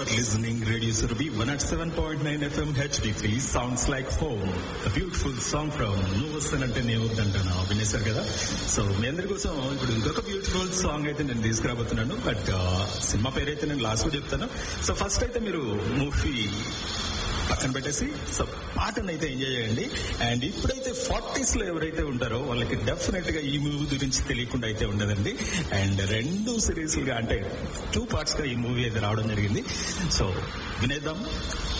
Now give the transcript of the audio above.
are listening Radio Surabhi 107.9 FM HD3 sounds like home. A beautiful song from Nuvasanante Nevudantana వినేశారు కదా. So మీ అందరి కోసం ఇప్పుడు ఇంకొక beautiful song అయితే నేను తీసుకురాబోతున్నాను. బట్ సినిమా పేరైతే నేను లాస్ట్ లో చెప్తాను. సో ఫస్ట్ అయితే మీరు మూవీ పక్కన పెట్టేసి సో పాటను అయితే ఎంజాయ్ చేయండి. అండ్ ఇప్పుడైతే 40s లో ఎవరైతే ఉంటారో వాళ్ళకి డెఫినెట్ గా ఈ మూవీ గురించి తెలియకుండా అయితే ఉండదండి. అండ్ 2 సిరీస్ గా అంటే 2 parts గా ఈ మూవీ అయితే రావడం జరిగింది. సో వినేద్దాం.